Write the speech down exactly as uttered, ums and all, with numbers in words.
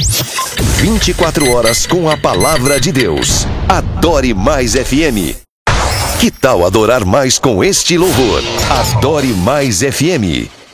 vinte e quatro horas com a palavra de Deus. Adore Mais F M. Que tal adorar mais com este louvor? Adore Mais F M.